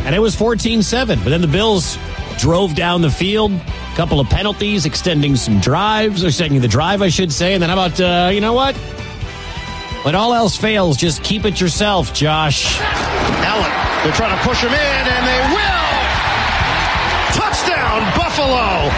And it was 14-7. But then the Bills drove down the field. A couple of penalties, extending some drives, or extending the drive, I should say. And then how about, you know what? When all else fails, just keep it yourself, Josh. Allen, they're trying to push him in, and they will! Touchdown, Buffalo!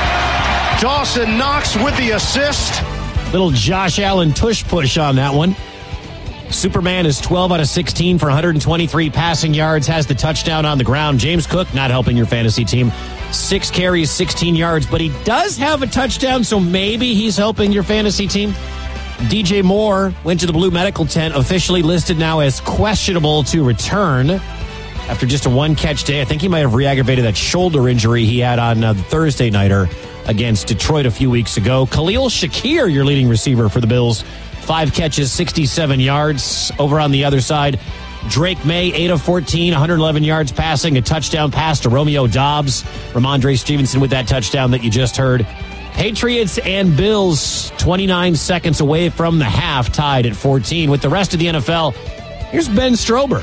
Dawson Knox with the assist. Little Josh Allen tush-push on that one. Superman is 12 out of 16 for 123 passing yards, has the touchdown on the ground. James Cook not helping your fantasy team. 6 carries, 16 yards, but he does have a touchdown, so maybe he's helping your fantasy team. DJ Moore went to the Blue Medical tent, officially listed now as questionable to return after just a one-catch day. I think he might have re-aggravated that shoulder injury he had on the Thursday nighter against Detroit a few weeks ago. Khalil Shakir, your leading receiver for the Bills, 5 catches, 67 yards. Over on the other side, Drake May, 8 of 14, 111 yards passing, a touchdown pass to Romeo Doubs. Ramondre Stevenson with that touchdown that you just heard. Patriots and Bills, 29 seconds away from the half, tied at 14. With the rest of the NFL, here's Ben Strober.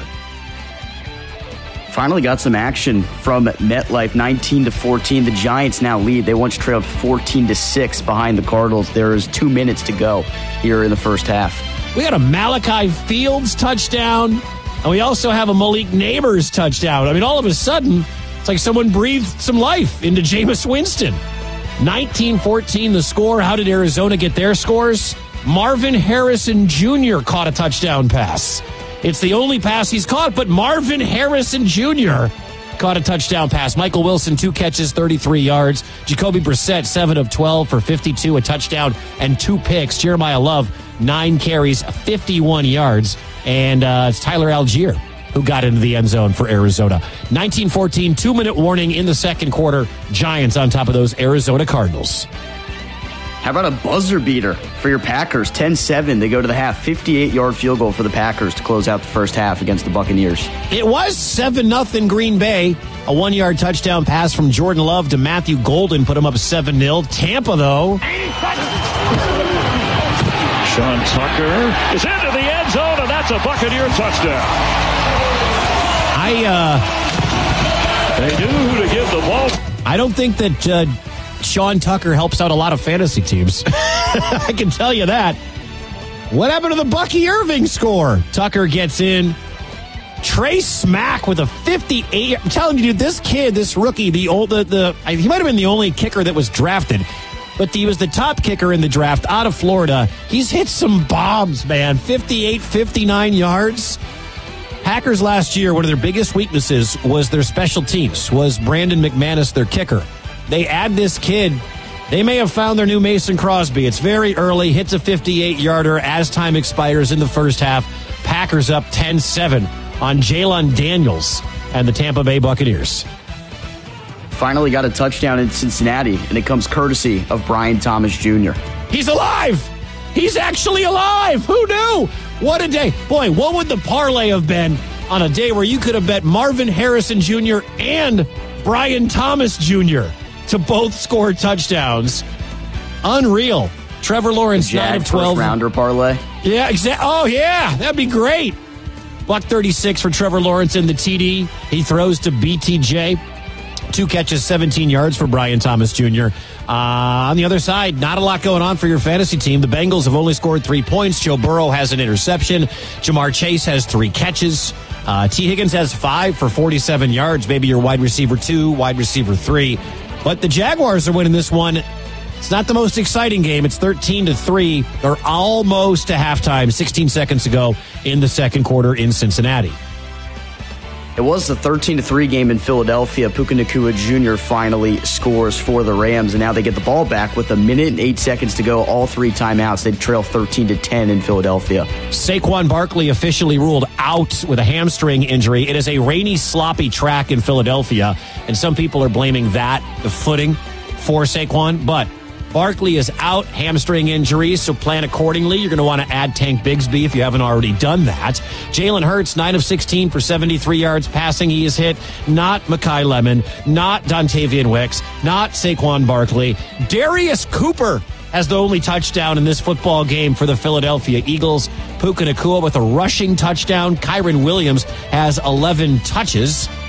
Finally got some action from MetLife, 19-14. The Giants now lead. They once trailed 14-6 behind the Cardinals. There is 2 minutes to go here in the first half. We got a Malachi Fields touchdown, and we also have a Malik Neighbors touchdown. I mean, all of a sudden, it's like someone breathed some life into Jameis Winston. 19-14 the score. How did Arizona get their scores? Marvin Harrison Jr. caught a touchdown pass. It's the only pass he's caught, but Marvin Harrison Jr. caught a touchdown pass. Michael Wilson, 2 catches, 33 yards. Jacoby Brissett, 7 of 12 for 52, a touchdown and 2 picks. Jeremiah Love, 9 carries, 51 yards. And it's Tyler Algier who got into the end zone for Arizona. 19-14, 2-minute warning in the second quarter. Giants on top of those Arizona Cardinals. How about a buzzer beater for your Packers? 10-7. They go to the half. 58-yard field goal for the Packers to close out the first half against the Buccaneers. It was 7-0 Green Bay. A 1-yard touchdown pass from Jordan Love to Matthew Golden put him up 7-0. Tampa, though. Sean Tucker is into the end zone, and that's a Buccaneer touchdown. They do to give the ball. I don't think that Sean Tucker helps out a lot of fantasy teams. I can tell you that. What happened to the Bucky Irving score? Tucker gets in. Trey Smack with a 58. I'm telling you, dude, this kid, this rookie, he might have been the only kicker that was drafted, but he was the top kicker in the draft out of Florida. He's hit some bombs, man. 58, 59 yards. Packers last year, one of their biggest weaknesses was their special teams, was Brandon McManus, their kicker. They add this kid. They may have found their new Mason Crosby. It's very early. Hits a 58-yarder as time expires in the first half. Packers up 10-7 on Jalen Daniels and the Tampa Bay Buccaneers. Finally got a touchdown in Cincinnati, and it comes courtesy of Brian Thomas Jr. He's alive! He's actually alive! Who knew? What a day. Boy, what would the parlay have been on a day where you could have bet Marvin Harrison Jr. and Brian Thomas Jr. to both score touchdowns? Unreal. Trevor Lawrence, 9 of 12. First-rounder parlay. Yeah, exactly. Oh, yeah, that'd be great. $136 for Trevor Lawrence in the TD. He throws to BTJ. 2 catches, 17 yards for Brian Thomas Jr. On the other side, not a lot going on for your fantasy team. The Bengals have only scored 3 points. Joe Burrow has an interception. Jamar Chase has 3 catches. T. Higgins has 5 for 47 yards. Maybe your wide receiver 2, wide receiver 3. But the Jaguars are winning this one. It's not the most exciting game. It's 13-3. They're almost to halftime, 16 seconds ago in the second quarter in Cincinnati. It was the 13-3 game in Philadelphia. Puka Nacua Jr. finally scores for the Rams, and now they get the ball back with 1 minute and 8 seconds to go. All 3 timeouts. They trail 13-10 in Philadelphia. Saquon Barkley officially ruled out with a hamstring injury. It is a rainy, sloppy track in Philadelphia, and some people are blaming that, the footing, for Saquon, but Barkley is out, hamstring injuries, so plan accordingly. You're going to want to add Tank Bigsby if you haven't already done that. Jalen Hurts, 9 of 16 for 73 yards passing. He is hit. Not Mekhi Lemon, not Dontavian Wicks, not Saquon Barkley. Darius Cooper has the only touchdown in this football game for the Philadelphia Eagles. Puka Nacua with a rushing touchdown. Kyren Williams has 11 touches.